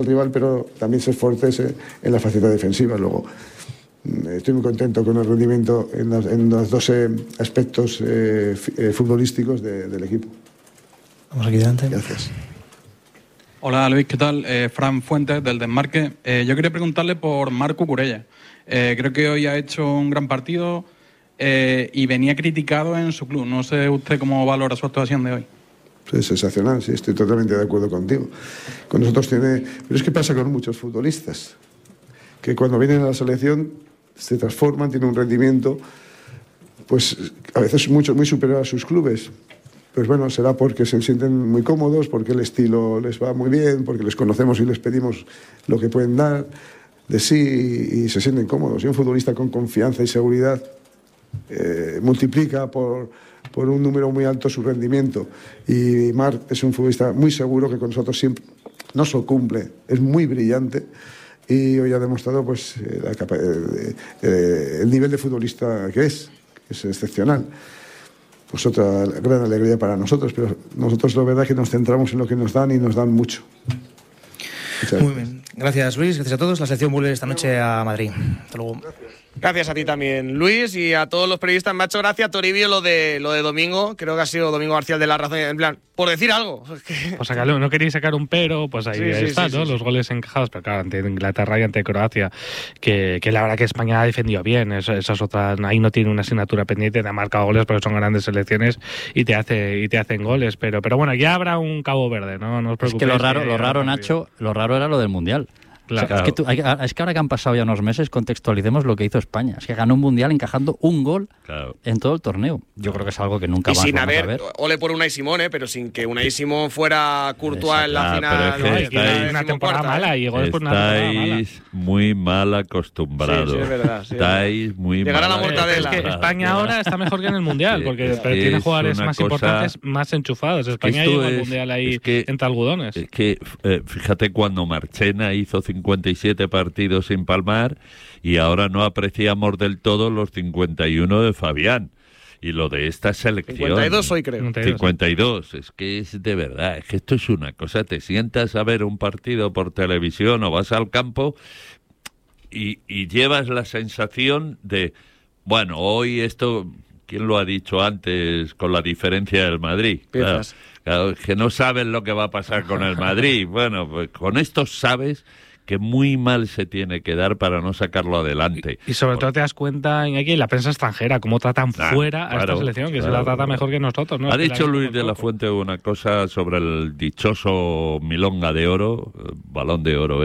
el rival, pero también ser fuertes en la faceta defensiva. Luego, estoy muy contento con el rendimiento en los dos aspectos futbolísticos del equipo. Vamos aquí delante. Gracias. Hola Luis, ¿qué tal? Fran Fuentes del Desmarque. Yo quería preguntarle por Marc Cucurella. Creo que hoy ha hecho un gran partido y venía criticado en su club. No sé usted cómo valora su actuación de hoy. Es sensacional, sí, estoy totalmente de acuerdo contigo. Con nosotros pero es que pasa con muchos futbolistas, que cuando vienen a la selección se transforman, tienen un rendimiento, pues a veces muy superior a sus clubes. Pues bueno, será porque se sienten muy cómodos, porque el estilo les va muy bien, porque les conocemos y les pedimos lo que pueden dar de sí y se sienten cómodos. Y un futbolista con confianza y seguridad multiplica por un número muy alto su rendimiento. Y Marc es un futbolista muy seguro que con nosotros siempre no solo cumple, es muy brillante y hoy ha demostrado pues el nivel de futbolista que es excepcional. Pues otra gran alegría para nosotros, pero nosotros la verdad es que nos centramos en lo que nos dan y nos dan mucho. Muy bien. Gracias, Luis. Gracias a todos. La selección vuelve esta noche a Madrid. Hasta luego. Gracias a ti también, Luis, y a todos los periodistas. Me ha hecho gracia, Toribio, lo de Domingo. Creo que ha sido Domingo García de la razón. En plan, por decir algo. Pues sacarlo, no queréis sacar un pero, pues ahí está, ¿no? Sí. Los goles encajados, pero claro, ante Inglaterra y ante Croacia, que la verdad que España ha defendido bien. Esas otras, ahí no tiene una asignatura pendiente, te ha marcado goles porque son grandes selecciones y te hacen goles. Pero bueno, ya habrá un Cabo Verde, ¿no? No os preocupéis. Es que lo raro, Nacho, lo raro era lo del Mundial. Claro. O sea, es que ahora que han pasado ya unos meses, contextualicemos lo que hizo España. Es que ganó un Mundial encajando un gol en todo el torneo. Yo creo que es algo que nunca más vamos a ver. Ole por Unai Simón, pero sin que Unai Simón fuera Courtois en la final. Pero es que una temporada mala y llegó después una temporada mala. Estáis muy mal acostumbrados. Sí, es verdad. Estáis muy Llegar mal a la mortadela. Es que España ahora está mejor que en el Mundial, porque tiene jugadores más importantes, más enchufados. España llegó al Mundial ahí entre algodones. Es que, fíjate, cuando Marchena hizo 57 partidos sin palmar y ahora no apreciamos del todo los 51 de Fabián. Y lo de esta selección... 52 hoy, creo. 52, es que es de verdad, es que esto es una cosa, te sientas a ver un partido por televisión o vas al campo y llevas la sensación de, bueno, hoy esto, ¿quién lo ha dicho antes con la diferencia del Madrid? Claro, que no sabes lo que va a pasar con el Madrid. Bueno, pues con esto sabes que muy mal se tiene que dar para no sacarlo adelante. Y sobre todo te das cuenta, Iñaki, en la prensa extranjera, cómo tratan fuera a esta selección, que se la trata mejor que nosotros, ¿no? Ha dicho Luis de la Fuente una cosa sobre el dichoso Milonga de Oro, Balón de Oro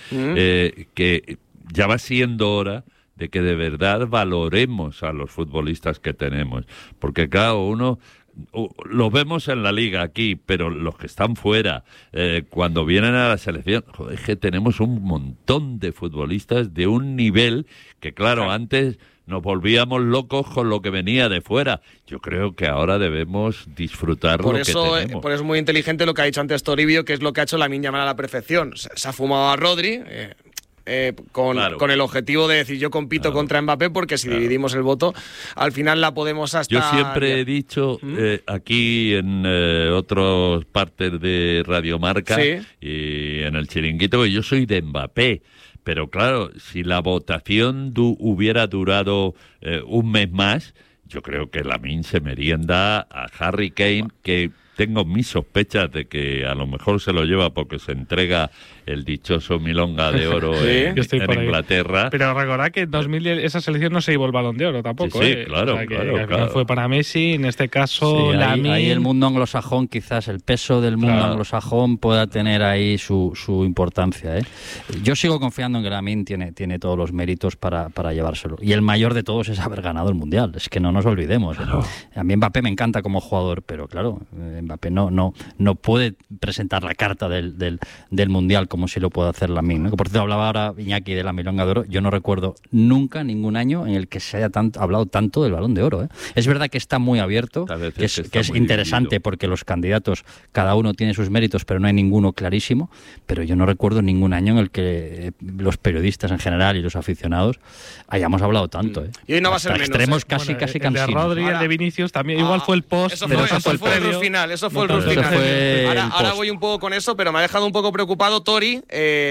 que ya va siendo hora de que de verdad valoremos a los futbolistas que tenemos. Porque cada uno... Los vemos en la liga aquí, pero los que están fuera, cuando vienen a la selección, joder, es que tenemos un montón de futbolistas de un nivel que, claro, antes nos volvíamos locos con lo que venía de fuera. Yo creo que ahora debemos disfrutar lo que tenemos. Por eso es muy inteligente lo que ha dicho antes Toribio, que es lo que ha hecho Lamine Yamal a la perfección. Se ha fumado a Rodri... con el objetivo de decir yo compito contra Mbappé porque si dividimos el voto al final la podemos hasta... Yo siempre he dicho aquí en otras partes de Radio Marca y en el Chiringuito que yo soy de Mbappé, pero claro, si la votación hubiera durado un mes más, yo creo que Lamine se merienda a Harry Kane, que tengo mis sospechas de que a lo mejor se lo lleva porque se entrega el dichoso Milonga de Oro en Inglaterra. Pero recordad que en 2010 esa selección no se llevó el Balón de Oro tampoco. Sí, claro, o sea, claro. Fue para Messi, en este caso Lamine. Ahí el mundo anglosajón, quizás el peso del mundo anglosajón pueda tener ahí su importancia. Yo sigo confiando en que Lamine tiene todos los méritos para llevárselo. Y el mayor de todos es haber ganado el Mundial. Es que no nos olvidemos. Claro. A mí Mbappé me encanta como jugador, pero claro, Mbappé no puede presentar la carta del Mundial como si lo puede hacer Lamine, ¿no? Que por cierto hablaba ahora Iñaki de la Milonga de Oro. Yo no recuerdo nunca ningún año en el que se haya hablado tanto del Balón de Oro. Es verdad que está muy abierto, que es interesante dividido, porque los candidatos, cada uno tiene sus méritos, pero no hay ninguno clarísimo. Pero yo no recuerdo ningún año en el que los periodistas en general y los aficionados hayamos hablado tanto. Y hoy no va a ser menos. Extremos casi cansinos. El de Rodri, el de Vinicius también, igual fue el post. Eso fue el final. Ahora voy un poco con eso, pero me ha dejado un poco preocupado Tori. priori